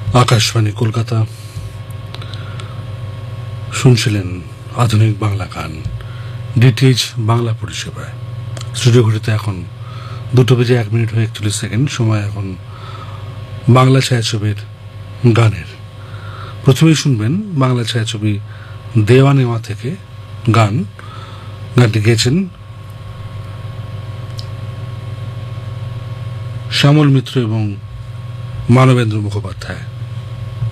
আকাশবাণী কলকাতা শুনছিলেন আধুনিক বাংলা গান ডিটিএইচ বাংলা পরিষেবায়। স্টুডিও ঘড়িতে এখন 2:01:41 সময় এখন বাংলা ছায়াছবির গানের। প্রথমেই শুনবেন বাংলা ছায়াছবি দেওয়া নেওয়া থেকে গানটি গেয়েছেন শ্যামল মিত্র এবং মানবেন্দ্র মুখোপাধ্যায়।